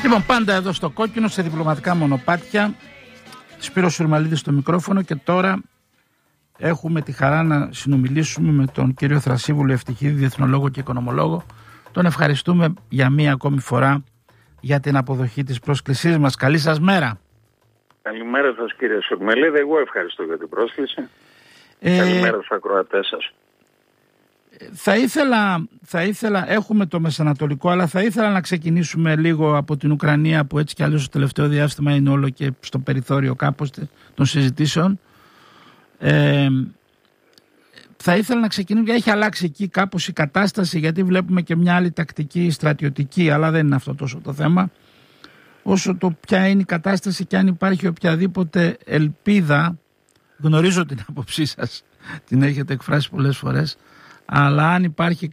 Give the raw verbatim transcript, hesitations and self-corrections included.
Λοιπόν, πάντα εδώ στο Κόκκινο, σε διπλωματικά μονοπάτια, Σπύρος Σουρμαλίδης στο μικρόφωνο, και τώρα έχουμε τη χαρά να συνομιλήσουμε με τον κύριο Θρασίβουλο Ευτυχίδη, διεθνολόγο και οικονομολόγο. Τον ευχαριστούμε για μία ακόμη φορά για την αποδοχή της πρόσκλησής μας. Καλή σας μέρα. Καλημέρα σας κύριε Σουρμαλίδη, εγώ ευχαριστώ για την πρόσκληση. Ε, Καλημέρα στους ακροατές σας. Θα ήθελα, θα ήθελα, έχουμε το Μεσανατολικό, αλλά θα ήθελα να ξεκινήσουμε λίγο από την Ουκρανία, που έτσι κι αλλιώς το τελευταίο διάστημα είναι όλο και στο περιθώριο κάπως των συζητήσεων. Ε, θα ήθελα να ξεκινήσουμε, έχει αλλάξει εκεί κάπως η κατάσταση, γιατί βλέπουμε και μια άλλη τακτική στρατιωτική, αλλά δεν είναι αυτό τόσο το θέμα, όσο το ποια είναι η κατάσταση και αν υπάρχει οποιαδήποτε ελπίδα. Γνωρίζω την άποψή σας, την έχετε εκφράσει πολλές φορές, αλλά αν υπάρχει